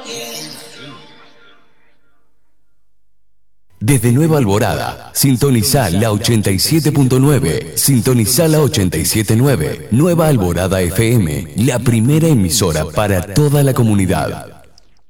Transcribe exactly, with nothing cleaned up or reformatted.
Desde Nueva Alborada, sintoniza la ochenta y siete punto nueve, sintoniza la ochenta y siete punto nueve, Nueva Alborada F M, la primera emisora para toda la comunidad.